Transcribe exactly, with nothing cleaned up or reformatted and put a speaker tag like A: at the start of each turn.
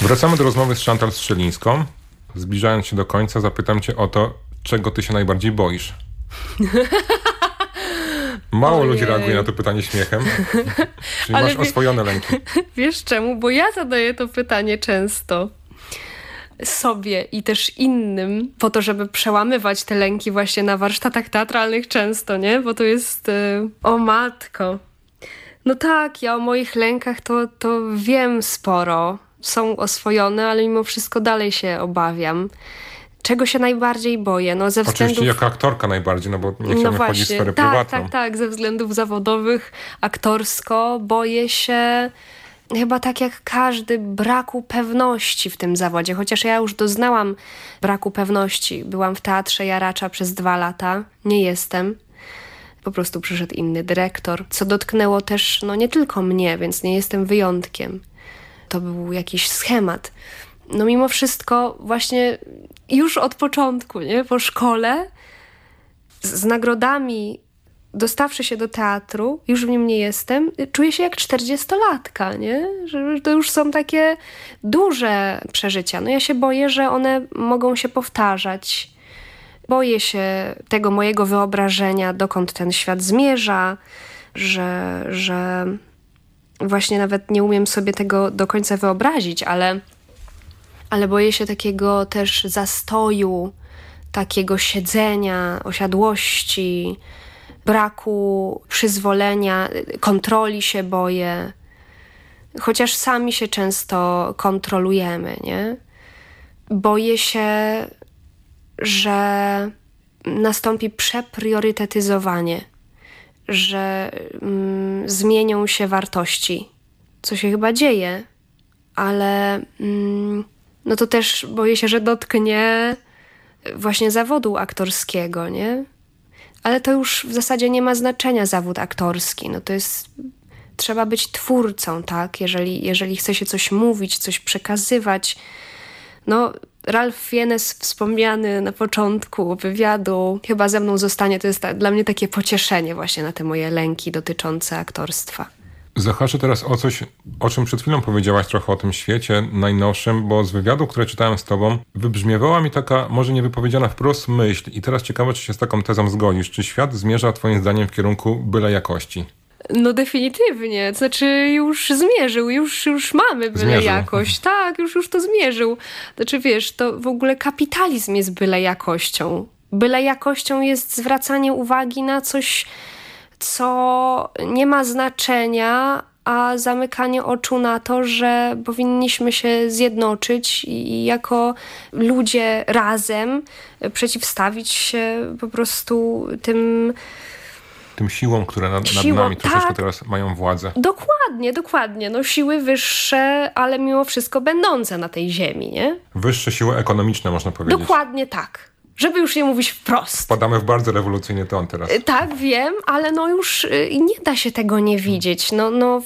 A: Wracamy do rozmowy z Chantal Strzelińską. Zbliżając się do końca, zapytam cię o to, czego ty się najbardziej boisz? Mało
B: Ojej.
A: ludzi reaguje na to pytanie śmiechem. Czyli
B: Ale
A: masz
B: wie-
A: oswojone lęki.
B: Wiesz czemu? Bo ja zadaję to pytanie często sobie i też innym, po to, żeby przełamywać te lęki właśnie na warsztatach teatralnych często, nie? Bo to jest... Yy... O matko. No tak, ja o moich lękach to, to wiem sporo. Są oswojone, ale mimo wszystko dalej się obawiam. Czego się najbardziej boję? No ze względów...
A: Oczywiście jako aktorka najbardziej, no bo nie chcemy
B: No
A: wchodzić w
B: właśnie,
A: sferę
B: tak,
A: prywatną.
B: tak, tak, ze względów zawodowych, aktorsko boję się chyba tak jak każdy braku pewności w tym zawodzie, chociaż ja już doznałam braku pewności. Byłam w teatrze Jaracza przez dwa lata, nie jestem. Po prostu przyszedł inny dyrektor, co dotknęło też no nie tylko mnie, więc nie jestem wyjątkiem. To był jakiś schemat. No mimo wszystko właśnie już od początku, nie, po szkole z, z nagrodami, dostawszy się do teatru, już w nim nie jestem, czuję się jak czterdziestolatka, nie? Że to już są takie duże przeżycia. No ja się boję, że one mogą się powtarzać. Boję się tego mojego wyobrażenia, dokąd ten świat zmierza, że, że właśnie nawet nie umiem sobie tego do końca wyobrazić, ale, ale boję się takiego też zastoju, takiego siedzenia, osiadłości, braku przyzwolenia, kontroli się boję. Chociaż sami się często kontrolujemy, nie? Boję się, że nastąpi przepriorytetyzowanie, że mm, zmienią się wartości, co się chyba dzieje, ale mm, no to też boję się, że dotknie właśnie zawodu aktorskiego, nie? Ale to już w zasadzie nie ma znaczenia zawód aktorski, no to jest, trzeba być twórcą, tak? Jeżeli, jeżeli chce się coś mówić, coś przekazywać. No, Ralph Fiennes wspomniany na początku wywiadu chyba ze mną zostanie. To jest ta, dla mnie takie pocieszenie właśnie na te moje lęki dotyczące aktorstwa.
A: Zahaczę teraz o coś, o czym przed chwilą powiedziałaś trochę o tym świecie najnowszym, bo z wywiadu, który czytałem z tobą, wybrzmiewała mi taka, może niewypowiedziana wprost myśl i teraz ciekawe, czy się z taką tezą zgodzisz. Czy świat zmierza twoim zdaniem w kierunku byle jakości?
B: No definitywnie, to znaczy już zmierzył, już, już mamy byle
A: Zmierzył.
B: jakość. Tak, już, już to zmierzył. Znaczy wiesz, to w ogóle kapitalizm jest byle jakością. Byle jakością jest zwracanie uwagi na coś, co nie ma znaczenia, a zamykanie oczu na to, że powinniśmy się zjednoczyć i jako ludzie razem przeciwstawić się po prostu tym...
A: Tym siłom, które nad, nad
B: Siłom,
A: nami troszeczkę
B: tak.
A: teraz mają władzę.
B: Dokładnie, dokładnie. No siły wyższe, ale mimo wszystko będące na tej ziemi, nie?
A: Wyższe siły ekonomiczne, można powiedzieć.
B: Dokładnie tak. Żeby już nie mówić wprost.
A: Wpadamy w bardzo rewolucyjny ton teraz.
B: Tak, wiem, ale no już y, nie da się tego nie widzieć. No, no